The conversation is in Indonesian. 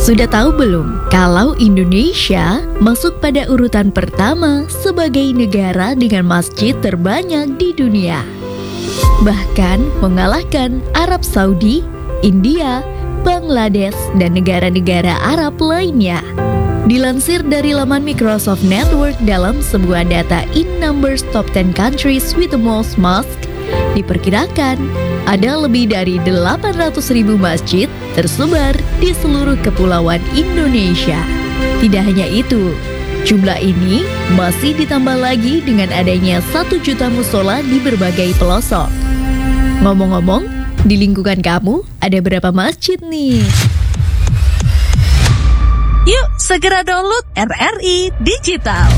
Sudah tahu belum kalau Indonesia masuk pada urutan pertama sebagai negara dengan masjid terbanyak di dunia? Bahkan mengalahkan Arab Saudi, India, Bangladesh, dan negara-negara Arab lainnya. Dilansir dari laman Microsoft Network dalam sebuah data in numbers top 10 countries with the most mosque, diperkirakan ada lebih dari 800.000 masjid tersebar di seluruh kepulauan Indonesia. Tidak hanya itu, jumlah ini masih ditambah lagi dengan adanya 1 juta musola di berbagai pelosok. Ngomong-ngomong, di lingkungan kamu ada berapa masjid nih? Yuk segera download RRI Digital.